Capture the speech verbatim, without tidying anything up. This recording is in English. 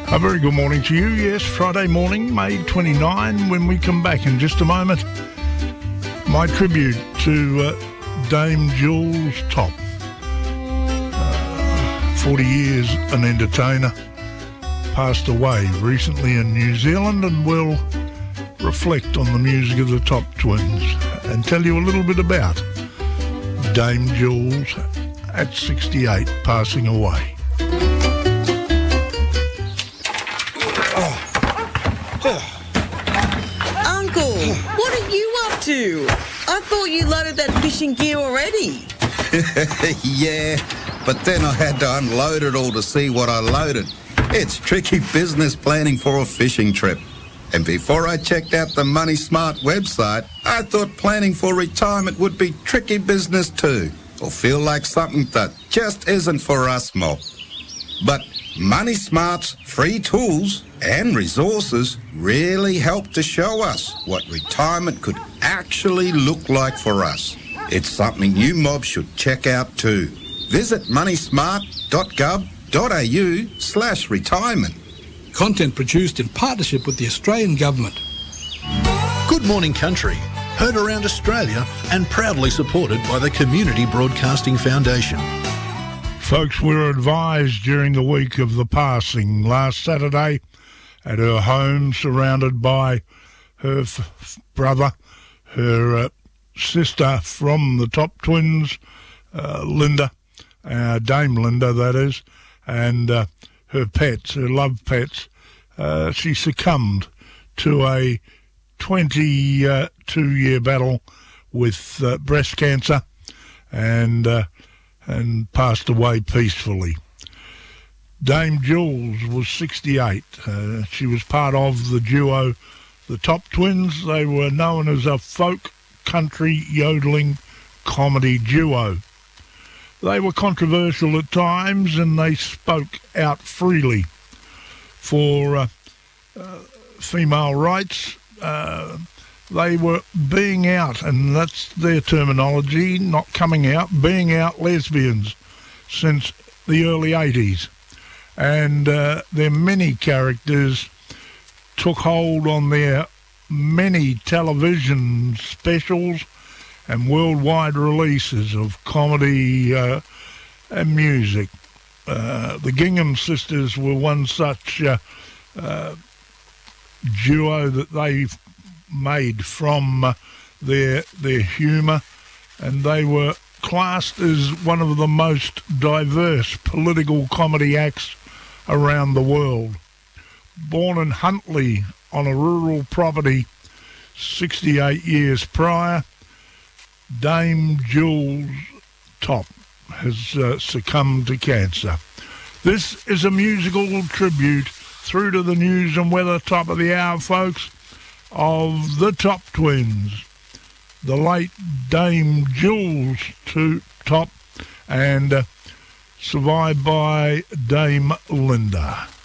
A very good morning to you. Yes, Friday morning, May twenty-ninth. When we come back in just a moment, my tribute to uh, Dame Jules Topp. Uh, forty years an entertainer. Passed away recently in New Zealand, and we'll reflect on the music of the Topp Twins and tell you a little bit about Dame Jules at sixty-eight, passing away. Uncle, what are you up to? I thought you loaded that fishing gear already. Yeah, but then I had to unload it all to see what I loaded. It's tricky business planning for a fishing trip. And before I checked out the Money Smart website, I thought planning for retirement would be tricky business too, or feel like something that just isn't for us mob. But Money Smart's free tools and resources really help to show us what retirement could actually look like for us. It's something you mob should check out too. Visit moneysmart.gov.au slash retirement. Content produced in partnership with the Australian Government. Good Morning Country, heard around Australia and proudly supported by the Community Broadcasting Foundation. Folks, we were advised during the week of the passing last Saturday at her home, surrounded by her f- brother, her uh, sister from the Topp Twins, uh, Linda, uh, Dame Linda, that is, and uh, her pets, her love pets. Uh, she succumbed to a twenty-two-year battle with uh, breast cancer and uh, and passed away peacefully. Dame Jules was sixty-eight. Uh, she was part of the duo, the Topp Twins. They were known as a folk country yodeling comedy duo. They were controversial at times, and they spoke out freely for uh, uh, female rights. Uh, they were being out, and that's their terminology, not coming out, being out lesbians since the early eighties. And uh, their many characters took hold on their many television specials and worldwide releases of comedy uh, and music. Uh, the Gingham Sisters were one such uh, uh, duo that they made from uh, their their humour, and they were classed as one of the most diverse political comedy acts around the world. Born in Huntly on a rural property sixty-eight years prior, Dame Jules Topp has uh, succumbed to cancer. This is a musical tribute through to the news and weather top of the hour, folks, of the Topp Twins, the late Dame Jules Topp, and uh, survived by Dame Linda.